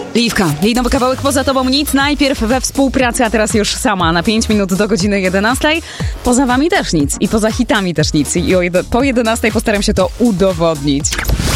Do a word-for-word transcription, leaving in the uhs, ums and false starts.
Liwka, jej nowy kawałek Poza tobą nic, najpierw we współpracy, a teraz już sama na pięć minut do godziny jedenastej. Poza wami też nic i poza hitami też nic i o jed- po jedenastej postaram się to udowodnić.